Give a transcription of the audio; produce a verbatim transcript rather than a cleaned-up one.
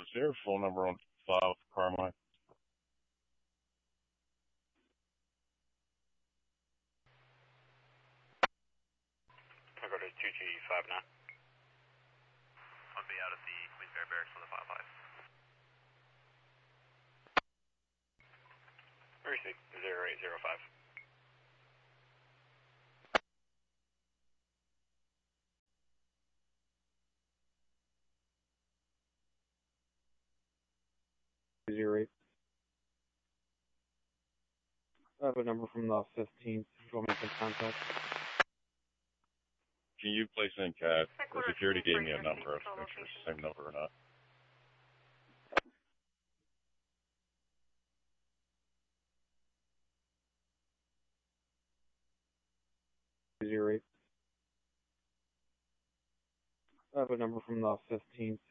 Is there a phone number on file for Carmine? I'll go to two G five now. I'll be out of the Queensberry Barracks for the five five. Receive zero eight zero five. Zero eight. I have a number from the fifteenth. If you want me to make contact. Can you place in cat? The security gave me a number. I was make sure it's the same number or not. Zero eight. I have a number from the fifteenth.